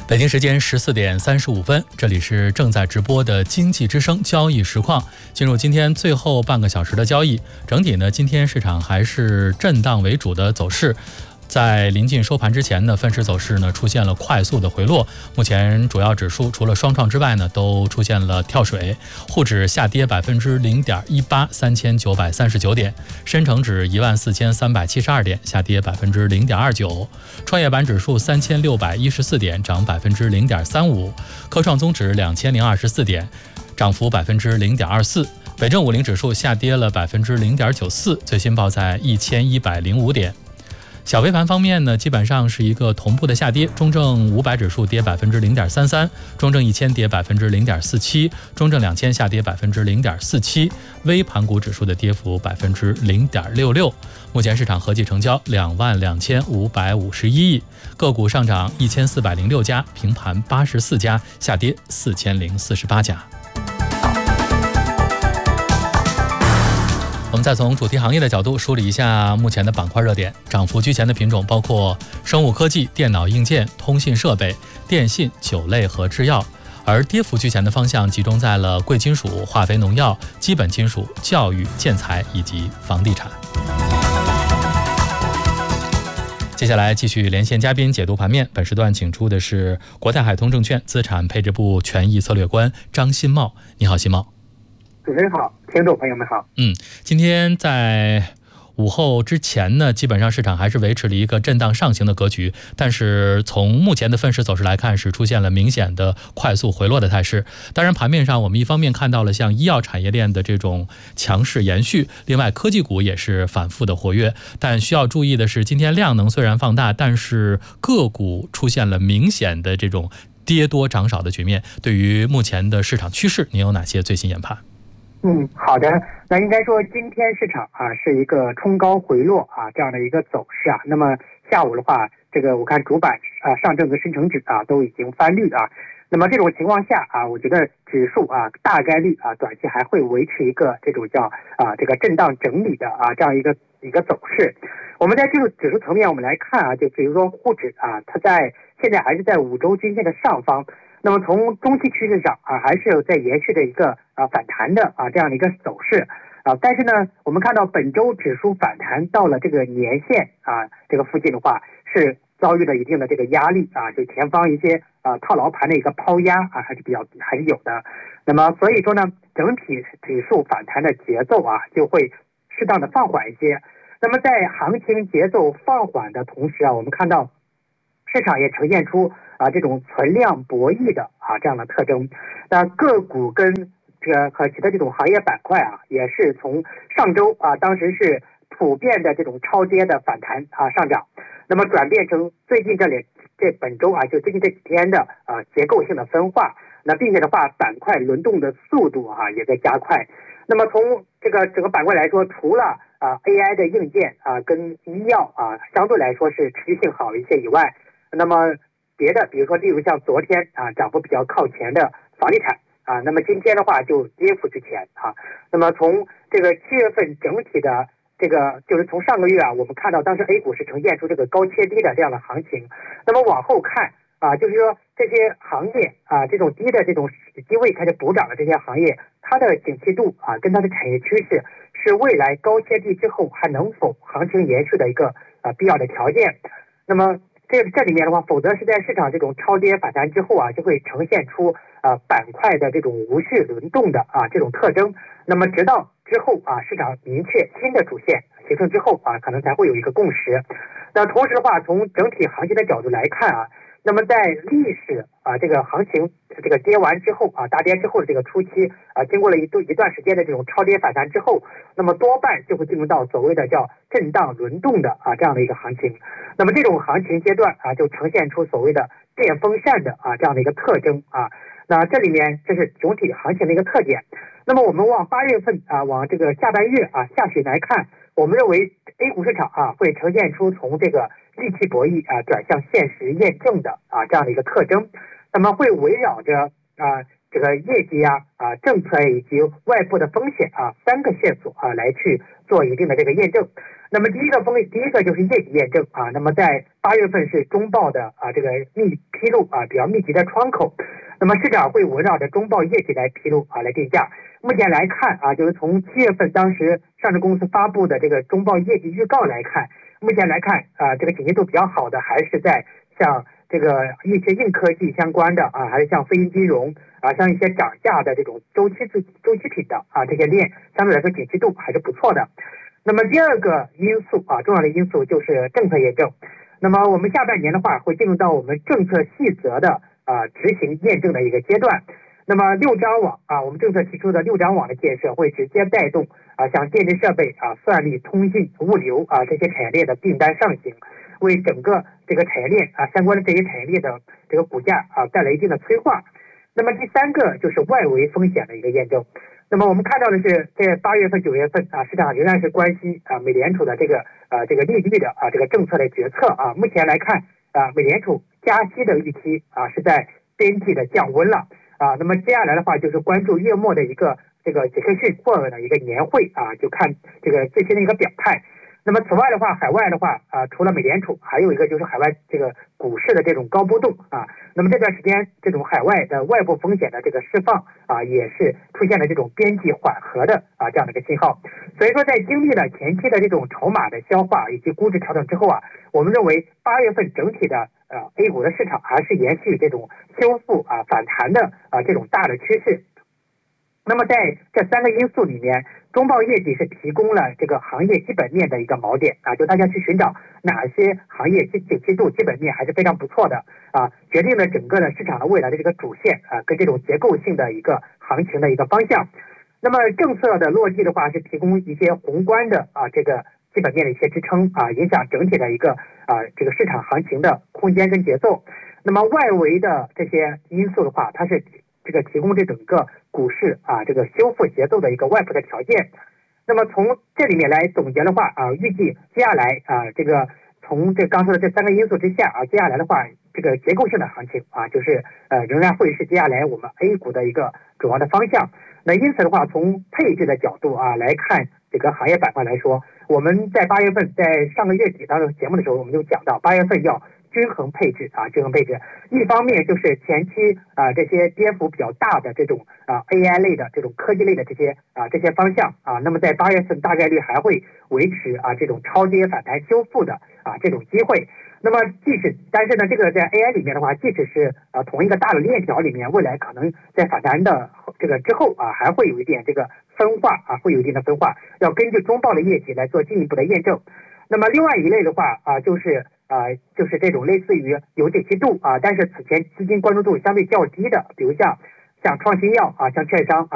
北京时间14点35分，这里是正在直播的经济之声交易实况。进入今天最后半个小时的交易，整体呢，今天市场还是震荡为主的走势。在临近收盘之前呢，分时走势呢出现了快速的回落。目前主要指数除了双创之外呢，都出现了跳水。沪指下跌0.18%，3939点；深成指14372点，下跌0.29%；创业板指数3614点，涨0.35%；科创综指2024点，涨幅0.24%。北证50指数下跌了0.94%，最新报在1105点。小微盘方面呢，基本上是一个同步的下跌。中证500指数跌0.33%，中证1000跌0.47%，中证2000下跌0.47%，微盘股指数的跌幅0.66%。目前市场合计成交22551亿，个股上涨1406家，平盘84家，下跌4048家。我们再从主题行业的角度梳理一下目前的板块热点。涨幅居前的品种包括生物科技、电脑硬件、通信设备、电信、酒类和制药，而跌幅居前的方向集中在了贵金属、化肥农药、基本金属、教育、建材以及房地产。接下来继续连线嘉宾解读盘面。本时段请出的是国泰海通证券资产配置部权益策略官张新茂。你好，新茂。 主持人好，听众朋友们好。 今天在午后之前呢，基本上市场还是维持了一个震荡上行的格局，但是从目前的分时走势来看，是出现了明显的快速回落的态势。当然，盘面上我们一方面看到了像医药产业链的这种强势延续，另外科技股也是反复的活跃。但需要注意的是，今天量能虽然放大，但是个股出现了明显的这种跌多涨少的局面。对于目前的市场趋势，您有哪些最新研判？ 好的，那应该说今天市场是一个冲高回落这样的一个走势那么下午的话，这个我看主板上证和深成指都已经翻绿那么这种情况下我觉得指数大概率短期还会维持一个这种叫这个震荡整理的这样一个走势。我们在这个指数层面我们来看就比如说沪指它现在还是在5周均线的上方。那么从中期趋势上还是有在延续的一个反弹的这样的一个走势但是呢，我们看到本周指数反弹到了这个年线这个附近的话，是遭遇了一定的这个压力就前方一些套牢盘的一个抛压还是有的。那么所以说呢，整体指数反弹的节奏就会适当的放缓一些。那么在行情节奏放缓的同时我们看到市场也呈现出这种存量博弈的这样的特征。那个股跟这个和其他这种行业板块也是从上周当时是普遍的这种超跌的反弹上涨，那么转变成最近本周就最近这几天的结构性的分化。那并且的话，板块轮动的速度也在加快。那么从这个整个板块来说，除了AI 的硬件跟医药相对来说是持续性好一些以外，那么别的比如说例如像昨天涨幅比较靠前的房地产那么今天的话就跌幅之前那么从这个7月份整体的这个就是从上个月我们看到当时 A 股是呈现出这个高切低的这样的行情。那么往后看就是说这些行业这种低的这种机会开始补涨的这些行业，它的景气度跟它的产业趋势是未来高切低之后还能否行情延续的一个必要的条件。那么这里面的话，否则是在市场这种超跌反弹之后就会呈现出板块的这种无序轮动的这种特征。那么直到之后市场明确新的主线形成之后可能才会有一个共识。那同时的话，从整体行情的角度来看那么在历史这个行情这个跌完之后大跌之后的这个初期经过了一段时间的这种超跌反弹之后，那么多半就会进入到所谓的叫震荡轮动的这样的一个行情。那么这种行情阶段就呈现出所谓的电风扇的这样的一个特征那这里面这是总体行情的一个特点。那么我们往8月份往这个下半月下旬来看，我们认为 A 股市场会呈现出从这个利器博弈转向现实验证的这样的一个特征。那么会围绕着这个业绩政策以及外部的风险3个线索来去做一定的这个验证。 那么第一个就是业绩验证啊，那么在8月份是中报的这个披露比较密集的窗口，那么市场会围绕着中报业绩来披露来定价。目前来看就是从7月份当时上市公司发布的这个中报业绩预告来看，目前来看这个景气度比较好的还是在像这个一些硬科技相关的还是像非银金融像一些涨价的这种周期品的这些链相对来说景气度还是不错的。那么第二个因素重要的因素就是政策验证。那么我们下半年的话会进入到我们政策细则的执行验证的一个阶段。那么6张网我们政策提出的6张网的建设会直接带动像电子设备算力、通信、物流这些产业链的订单上行，为整个这个产业链相关的这些产业链的这个股价带来一定的催化。那么第三个就是外围风险的一个验证。那么我们看到的是在8月份、9月份市场仍然是关心美联储的这个利率的这个政策的决策目前来看美联储加息的预期是在边际的降温了那么接下来的话就是关注月末的一个这个杰克逊霍尔的一个年会就看这个最新的一个表态。那么此外的话，海外的话除了美联储，还有一个就是海外这个股市的这种高波动那么这段时间这种海外的外部风险的这个释放也是出现了这种边际缓和的这样的一个信号。所以说在经历了前期的这种筹码的消化以及估值调整之后我们认为8月份整体的A 股的市场还是延续这种修复反弹的这种大的趋势。那么在这3个因素里面，中报业绩是提供了这个行业基本面的一个锚点就大家去寻找哪些行业景气度基本面还是非常不错的决定了整个的市场的未来的这个主线跟这种结构性的一个行情的一个方向。那么政策的落地的话是提供一些宏观的这个基本面的一些支撑影响整体的一个这个市场行情的空间跟节奏。那么外围的这些因素的话，它是这个提供这整个股市这个修复节奏的一个外部的条件。那么从这里面来总结的话预计接下来这个从这刚说的这3个因素之下接下来的话这个结构性的行情就是仍然会是接下来我们 A 股的一个主要的方向。那因此的话，从配置的角度来看这个行业板块来说，我们在8月份在上个月底当时节目的时候我们就讲到8月份要均衡配置均衡配置。一方面就是前期这些跌幅比较大的这种AI 类的这种科技类的这些方向那么在8月份大概率还会维持这种超跌反弹修复的这种机会。那么但是呢这个在 AI 里面的话，即使是同一个大的链条里面，未来可能在反弹的这个之后还会有一点这个分化会有一定的分化，要根据中报的业绩来做进一步的验证。那么另外一类的话就是这种类似于有景气度但是此前资金关注度相对较低的，比如像创新药像券商